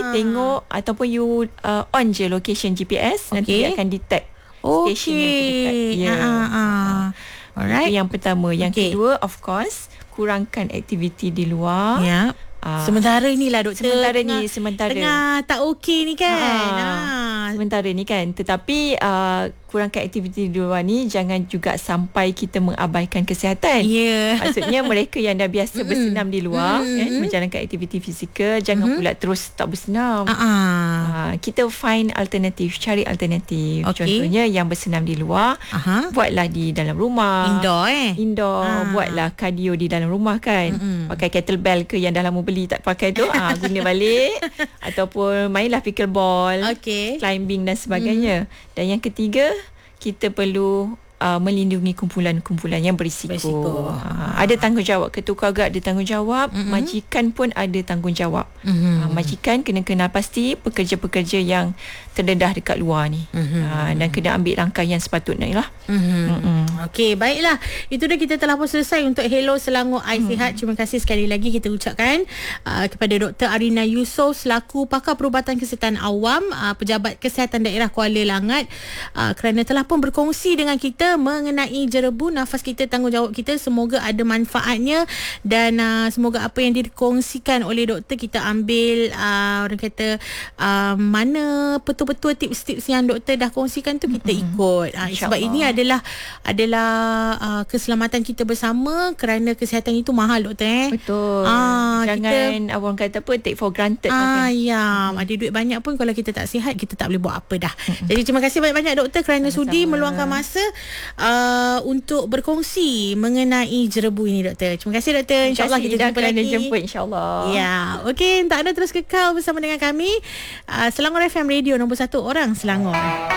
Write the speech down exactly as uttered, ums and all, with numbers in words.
tengok ataupun you uh, on je location G P S, okay. nanti dia akan detect okay. station yang terdekat. Ya. Ah, ah, ah. Alright. Itu yang pertama. Yang okay. kedua, of course, kurangkan aktiviti di luar. Ya. Yep. Uh, sementara ni lah doktor. Sementara tengah, ni, sementara. Tengah tak okey ni kan. Ha, ha. Sementara ni kan. Tetapi uh, kurangkan aktiviti di luar ni jangan juga sampai kita mengabaikan kesihatan. Ya. Yeah. Maksudnya mereka yang dah biasa bersenam di luar, mm-hmm. eh, menjalankan aktiviti fizikal, jangan mm-hmm. pula terus tak bersenam. Uh-uh. Uh, kita find alternatif, cari alternatif. Okay. Contohnya yang bersenam di luar, uh-huh. buatlah di dalam rumah. Indoor eh. Indoor. Uh. Buatlah cardio di dalam rumah kan. Mm-hmm. Pakai kettlebell ke yang dah lama beli tak pakai tu, ah guna balik. Ataupun mainlah pickleball, okay. climbing dan sebagainya. Mm. Dan yang ketiga, kita perlu uh, melindungi kumpulan-kumpulan yang berisiko. berisiko. Uh, ada tanggungjawab, ketua keluarga ada tanggungjawab, mm-hmm. majikan pun ada tanggungjawab. Mm-hmm. Uh, majikan kena kenal pasti pekerja-pekerja yang terdedah dekat luar ni. Mm-hmm. Uh, dan kena ambil langkah yang sepatutnya lah. Mm-hmm. Mm-hmm. Okey, baiklah. Itu dah kita telah pun selesai untuk Hello Selangor I mm. Sihat. Terima kasih sekali lagi kita ucapkan uh, kepada Doktor Arina Yusof selaku pakar perubatan kesihatan awam, uh, pejabat kesihatan daerah Kuala Langat, uh, kerana telah pun berkongsi dengan kita mengenai jerebu nafas kita, tanggungjawab kita. Semoga ada manfaatnya dan uh, semoga apa yang dikongsikan oleh doktor kita ambil, uh, orang kata uh, mana betul-betul tips-tips yang doktor dah kongsikan tu kita mm-hmm. ikut. Uh, sebab ini adalah adalah uh, keselamatan kita bersama, kerana kesihatan itu mahal doktor eh. Betul. Uh, Jangan kita, orang kata apa, take for granted. Ah, kan? Ya, mm-hmm. ada duit banyak pun kalau kita tak sihat, kita tak boleh buat apa dah. Mm-hmm. Jadi terima kasih banyak-banyak doktor kerana Sama-sama. sudi meluangkan masa uh, untuk berkongsi mengenai jerebu ini doktor. Terima kasih doktor. InsyaAllah kita jumpa lagi. Jemput insyaAllah. Ya, okey, tak ada terus kekal bersama dengan kami. Uh, Selangor F M Radio nombor satu orang Selangor.